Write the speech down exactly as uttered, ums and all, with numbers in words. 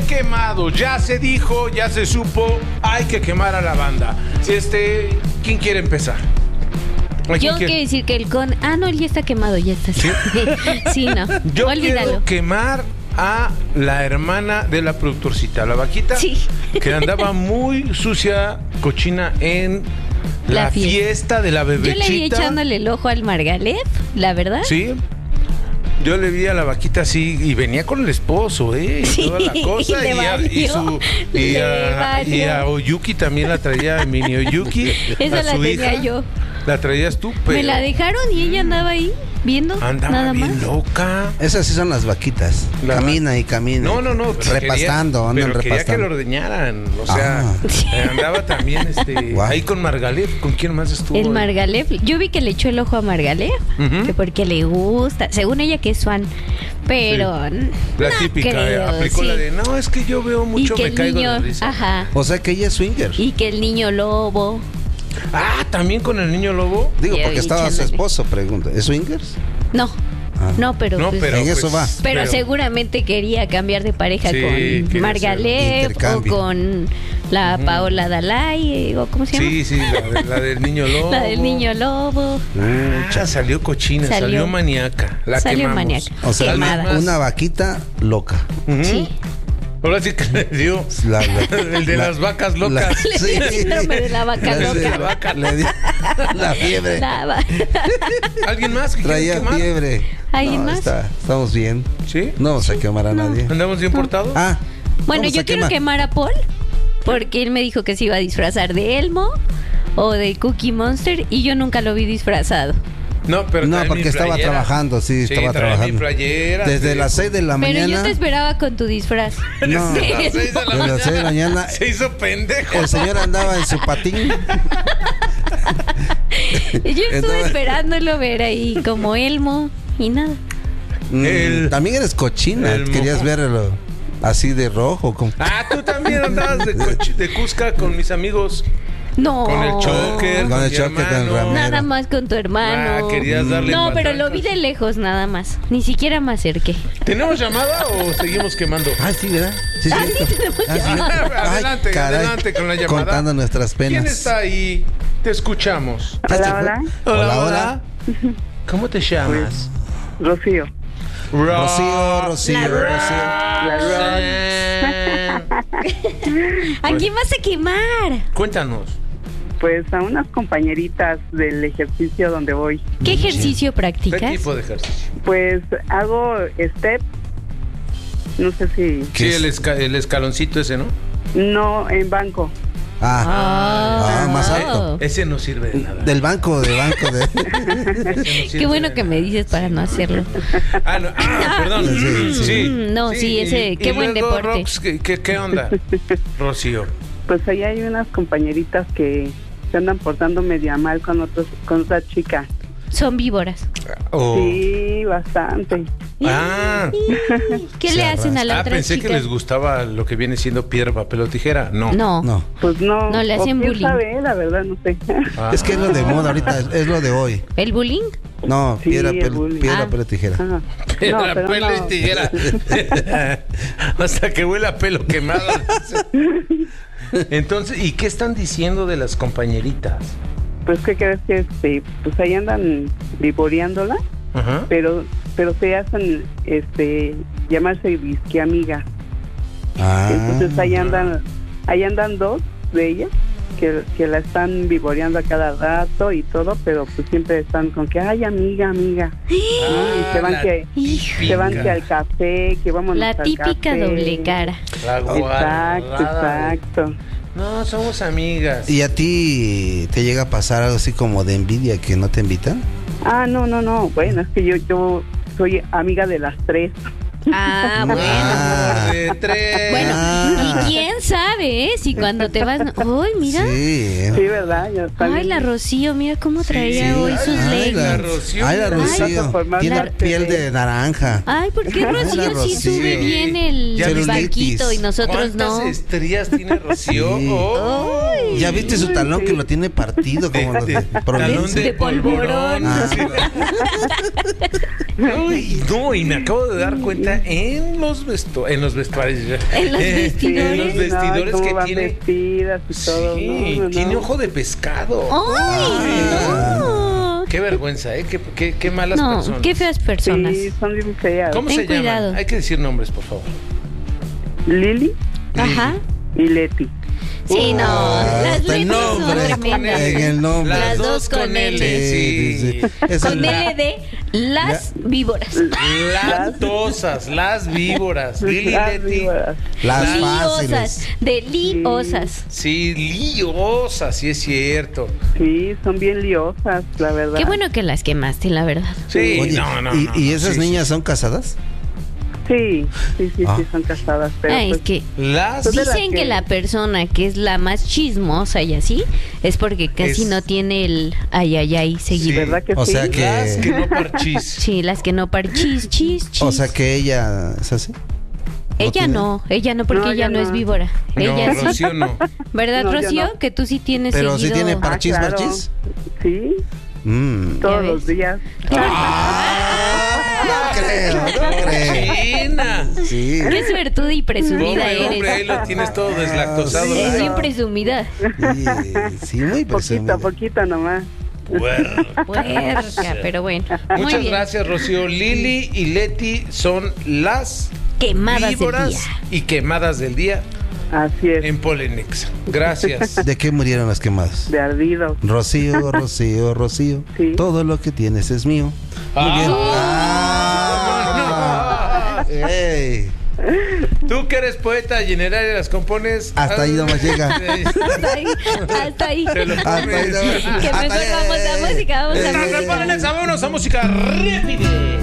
quemado, ya se dijo, ya se supo, hay que quemar a la banda. Este, ¿quién quiere empezar? Yo quiero decir que el con... Ah, no, él ya está quemado, ya está. Sí, sí no. Yo olvídalo. Quiero quemar a la hermana de la productorcita, la vaquita, sí. que andaba muy sucia, cochina en la, la fiesta. fiesta de la bebechita. Yo le vi echándole el ojo al Margalef, la verdad. Sí. Yo le vi a la vaquita así y venía con el esposo, ¿eh? Y sí, toda la cosa. Y, a, y, su, y, a, y a Oyuki también la traía, mini Oyuki. Esa la tenía hija. yo. La traías tú, pero... Me la dejaron y ella andaba ahí viendo. Andaba nada bien más. loca. Esas sí son las vaquitas. La camina y camina. No, no, no. Repastando, quería, andan pero quería repastando. que lo ordeñaran. O sea, ah. andaba también este wow. ahí con Margalef. ¿Con quién más estuvo? El Margalef. Yo vi que le echó el ojo a Margalef. Uh-huh. Que porque le gusta. Según ella que es fan. Pero sí. La no típica, creo, aplicó sí. la de, no, es que yo veo mucho, me caigo niño, de risa. Ajá. O sea que ella es swinger. Y que el niño lobo. Ah, ¿también con el niño lobo? Digo, y porque estaba echándole. Su esposo, pregunta. ¿Es swingers? No. Ah. No, pero, no, pues, pero en pues, eso va. Pero, pero seguramente quería cambiar de pareja sí, con Margalef o con la uh-huh. Paola Dalai, o ¿cómo se llama? Sí, sí, la, de, la del niño lobo. La del niño lobo. Ah, salió cochina, salió, salió maníaca. La salió quemamos. maníaca. O sea, una, una vaquita loca. Uh-huh. Sí. Ahora sí que le dio la, la, el de la, las vacas locas. La, sí. El síndrome de la vaca la, loca. La vaca le dio la fiebre. La va... ¿Alguien más que traía fiebre? ¿Alguien no, más? Está, estamos bien. ¿Sí? No vamos a quemar a no. nadie. ¿Andamos bien portados? Ah. Bueno, yo quiero quemar. quemar a Paul porque él me dijo que se iba a disfrazar de Elmo o de Cookie Monster y yo nunca lo vi disfrazado. No, pero no porque estaba trabajando, sí, sí estaba trabajando. Mi playera, desde sí. las seis de la mañana. Pero yo te esperaba con tu disfraz. No, sí. las seis de la desde mañana. las seis de la mañana. Se hizo pendejo. El señor andaba en su patín. Yo estuve Entonces... esperándolo ver ahí como Elmo y nada. El... También eres cochina, el querías mojo. verlo así de rojo. Como... Ah, tú también andabas de, coch- de Cusca con mis amigos. No. Con el choker, con, con el choker, con Ramiro. Nada más con tu hermano. Ah, querías darle No, pero lo vi de lejos nada más. Ni siquiera me acerqué. ¿Tenemos llamada o seguimos quemando? Ah, sí, ¿verdad? Sí, sí. Ah, sí, tenemos ah, sí. Adelante, Ay, caray. adelante con la llamada. Contando nuestras penas. ¿Quién está ahí? Te escuchamos. Hola, hola. Hola, hola. ¿Cómo te llamas? Pues, Rocío. Ro- Rocío, Rocío, Rocío. ¿A quién vas a quemar? Cuéntanos. Pues a unas compañeritas del ejercicio donde voy. ¿Qué ejercicio practicas? ¿Qué tipo de ejercicio? Pues hago step. No sé si... Sí, el, esca- el escaloncito ese, ¿no? No, en banco. Ah, ah, ah, más alto. Ese no sirve de nada. Del banco, de banco. De... no Qué bueno que me dices para no hacerlo. Ah, no, ah perdón. Sí, sí. sí. No, sí, sí ese, y, qué y buen luego, deporte. Rox, ¿qué, qué, ¿Qué onda, Rocío? Pues ahí hay unas compañeritas que se andan portando media mal con otros, con otra chica. Son víboras. Oh. Sí, bastante. Ah. ¿Qué le hacen a la ah, otra pensé chica? que les gustaba lo que viene siendo piedra, papel o tijera. No. No. No. Pues no. No le hacen o bullying. Sabe, la verdad, no sé. Ah. Es que es lo de moda ahorita, es, es lo de hoy. ¿El bullying? No, sí, piedra, pel, piedra, ah. pelo, tijera. Ajá. Piedra, no, pelo no. y tijera. Hasta que huele a pelo quemado. Entonces, ¿y qué están diciendo de las compañeritas? Pues, ¿qué crees que este? Pues ahí andan vivoreándola, Ajá. pero pero se hacen este llamarse disque amiga. Ah. Entonces ahí andan, ahí andan dos de ellas que, que la están vivoreando a cada rato y todo, pero pues siempre están con que ay amiga, amiga. Ah, ¿no? Y se van que Hijo. se van que al café, que vamos La al típica café. doble cara. La Exacto, guarrada. exacto. No, somos amigas. ¿Y a ti te llega a pasar algo así como de envidia que no te invitan? Ah, no, no, no. Bueno, es que yo yo soy amiga de las tres. Ah, bueno. Ah. De tres. Bueno, Ah. y quién sabe, ¿eh? Si cuando te vas... ¡Ay, mira! Sí. Sí, ¿verdad? Yo Ay, también. la Rocío, mira cómo traía Sí. hoy sus Ay, la leggings. Rocío. Ay, la Ay, Rocío. formar Tiene parte piel de- de naranja. Ay, ¿por qué Ay, la Rocío sí Rocío. sube bien el Ya viste. banquito y nosotros ¿Cuántas no? estrías tiene Rocío? Sí. Oh. Ay. ¿Ya viste su talón sí. que lo tiene partido como los de Talón provincia? de, De polvorón. polvorón. Ah. Sí. Uy, no, y me acabo de dar cuenta en los vestu en los vestuarios. En los vestidores. En los vestidores no, que van tiene. Vestidas y todo. Sí, no, no, tiene no. ojo de pescado. ¡Ay, no! Qué vergüenza, ¿eh? Qué, qué, qué malas No, personas. qué feas personas. Sí, son bien feas. ¿Cómo Ten se llaman? cuidado. Hay que decir nombres, por favor. Lili Ajá. y Leti. Sí, no. Ah, Las hasta el letras son nombre. tremendas. En el nombre. Las dos con L. Sí, sí, sí. Es Con el- L de las víboras. Las tosas, las víboras. Lili Las Leti. víboras. Las Liosas. fáciles. De liosas. Sí, liosas, sí es cierto. Sí, son bien liosas, la verdad. Qué bueno que las quemaste, la verdad. Sí, Oye, no, no, ¿y, no, y no, esas sí, niñas son casadas? Sí, sí, sí, Ah. sí, son casadas. Pero Ay, es pues, que Las Son de las dicen que que- la persona que es la más chismosa y así es porque casi Es- no tiene el ay, ay, ay seguido. ¿verdad que O sí? sea que- las que no parchís. Sí, las que no par chis, chis, chis. O sea que ella es así. ella tiene? no, ella no, porque No, ella ella no, es no. víbora. No, ella sí. Rocío no. ¿Verdad, No, yo Rocío? no. Que tú sí tienes Pero sí seguido. tiene par- Ah, ¿Parchís, claro. parchís? Sí, Mm. todos ves? los días. Ah, no creo, no creo. China. Sí. Qué suertuda y presumida Pobre eres. hombre, ahí lo tienes todo deslactosado. Es Ay, bien presumida. Sí, sí, muy Poquito, presumida. poquito nomás. puerca. Puerca, pero bueno. Muy Muchas bien. gracias, Rocío. Lili y Leti son las Quemadas del víboras día. y quemadas del día Así es, en Polenex. Gracias. ¿De qué murieron las quemadas? de ardido. Rocío, Rocío, Rocío. Sí. Todo lo que tienes es mío. Muy bien. Ah, ey. Tú que eres poeta general y las compones. Hasta ahí nomás llega. Hasta ahí, hasta ahí. Te lo Hasta ahí comes. nomás. Que Hasta mejor ahí. vamos a música, vamos a Eh, música. Polenex, vámonos a música rápida.